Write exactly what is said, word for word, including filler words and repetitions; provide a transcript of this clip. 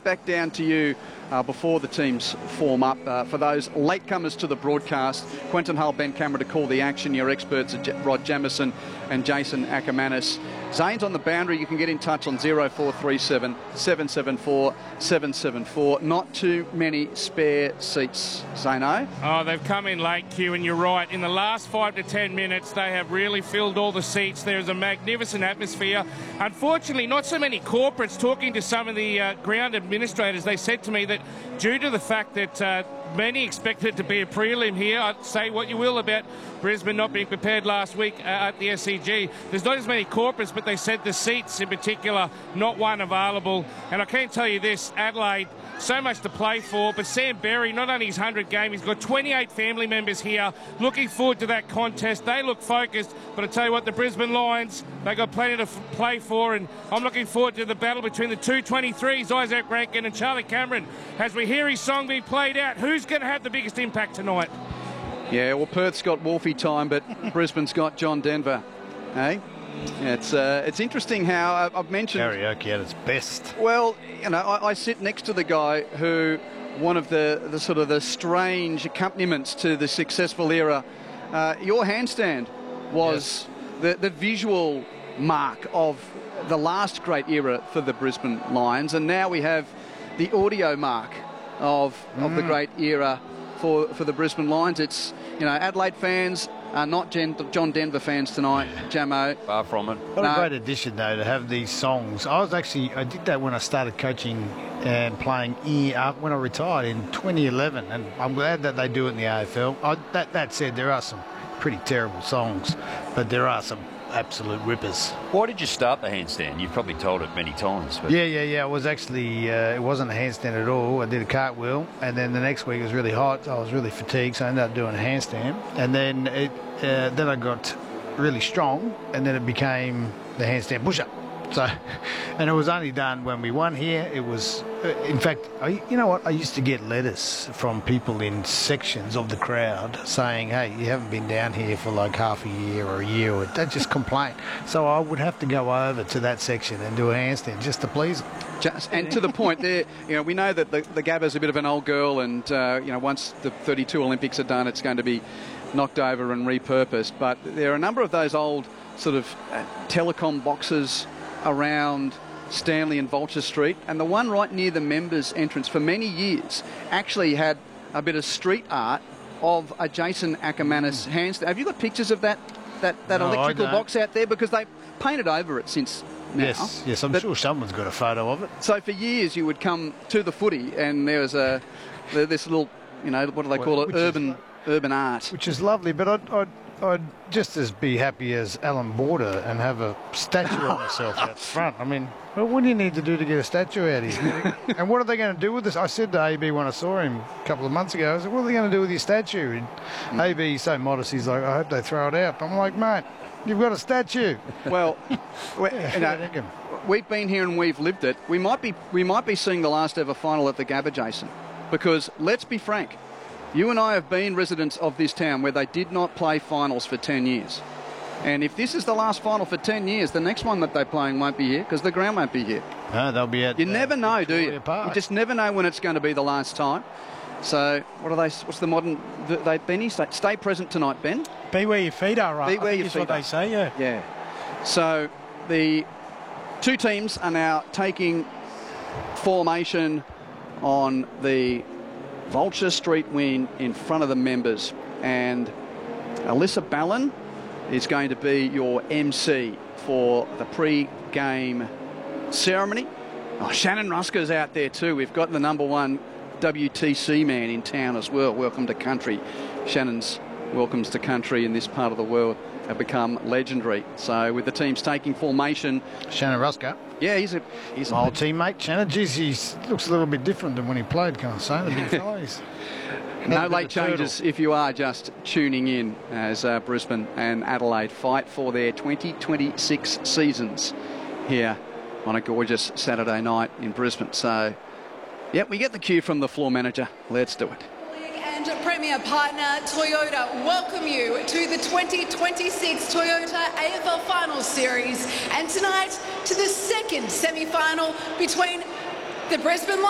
back down to you uh, before the teams form up. Uh, for those latecomers to the broadcast, Quentin Hull, Ben Cameron to call the action. Your experts are J Rod Jamieson and Jason Ackermanis. Zane's on the boundary. You can get in touch on zero four three seven, seven seven four, seven seven four. Not too many spare seats, Zano. Oh, they've come in late, Q, and you're right. In the last five to ten minutes, they have really filled all the seats. There's a magnificent atmosphere. Unfortunately, not so many corporates. Talking to some of the uh, ground administrators, they said to me that due to the fact that uh, many expected it to be a prelim here, I'd say what you will about Brisbane not being prepared last week uh, at the S C G. There's not as many corporates, but they said the seats in particular, not one available. And I can tell you this, Adelaide, so much to play for, but Sam Berry, not only his one hundred game, he's got twenty-eight family members here. Looking forward to that contest. They look focused, but I tell you what, the Brisbane Lions, they got plenty to f play for, and I'm looking forward to the battle between the two twenty-threes, Isaac Rankin and Charlie Cameron. As we hear his song being played out, who's going to have the biggest impact tonight? Yeah, well, Perth's got Wolfie time, but Brisbane's got John Denver. Hey? It's uh, it's interesting how uh, I've mentioned karaoke at its best. Well, you know, I, I sit next to the guy who one of the, the sort of the strange accompaniments to the successful era. Uh, your handstand was yes. the the visual mark of the last great era for the Brisbane Lions, and now we have the audio mark of of mm. the great era for for the Brisbane Lions. It's, you know, Adelaide fans are not Gen John Denver fans tonight, Jamo. Far from it. What no. a great addition, though, to have these songs. I was actually, I did that when I started coaching and playing when I retired in twenty eleven, and I'm glad that they do it in the A F L. I, that, that said, there are some pretty terrible songs, but there are some absolute rippers. Why did you start the handstand? You've probably told it many times. But... Yeah, yeah, yeah. It was actually, uh, it wasn't a handstand at all. I did a cartwheel, and then the next week it was really hot. I was really fatigued, so I ended up doing a handstand. And then it, uh, then I got really strong, and then it became the handstand push-up. So, and it was only done when we won here. It was, in fact, I, you know what? I used to get letters from people in sections of the crowd saying, "Hey, you haven't been down here for like half a year or a year," or they just complain. So I would have to go over to that section and do a handstand just to please them. Just, and to the point there, you know, we know that the, the Gabba's a bit of an old girl, and uh, you know, once the thirty-two Olympics are done, it's going to be knocked over and repurposed. But there are a number of those old sort of uh, telecom boxes around Stanley and Vulture Street, and the one right near the members' entrance for many years actually had a bit of street art of a Jason Ackermanis handstand. Have you got pictures of that that, that no, electrical box out there? Because they painted over it since now. Yes, yes, I'm but, sure someone's got a photo of it. So for years you would come to the footy and there was a this little, you know, what do they call it, which urban is, urban art. Which is lovely, but I'd, I'd I'd just as be happy as Alan Border and have a statue of myself out front. I mean, well, what do you need to do to get a statue out here? And what are they going to do with this? I said to A B when I saw him a couple of months ago, I said, what are they going to do with your statue? And mm. A B's so modest, he's like, I hope they throw it out. I'm like, mate, you've got a statue. Well, yeah, you know, we've been here and we've lived it. We might be, we might be seeing the last ever final at the Gabba, Jason, because let's be frank, you and I have been residents of this town where they did not play finals for ten years. And if this is the last final for ten years, the next one that they're playing won't be here because the ground won't be here. No, they'll be at... You uh, never know, Victoria do you? Park. You just never know when it's going to be the last time. So what are they? What's the modern... They, Benny, stay, stay present tonight, Ben. Be where your feet are, right? Be where your feet what are. they say, yeah. Yeah. So the two teams are now taking formation on the Vulture Street win in front of the members, and Alyssa Ballon is going to be your M C for the pre-game ceremony. Oh, Shannon Rusker's out there too. We've got the number one W T C man in town as well. Welcome to country. Shannon's welcomes to country in this part of the world have become legendary. So with the teams taking formation, Shannon Rusker. Yeah, he's a he's my old teammate. Shannon, geez, he looks a little bit different than when he played. Can I say the big fellow? He's no late changes if you are just tuning in as uh, Brisbane and Adelaide fight for their twenty twenty-six seasons here on a gorgeous Saturday night in Brisbane. So, yep, we get the cue from the floor manager. Let's do it. And Premier partner Toyota welcome you to the twenty twenty-six Toyota A F L Finals Series, and tonight to the second semi-final between the Brisbane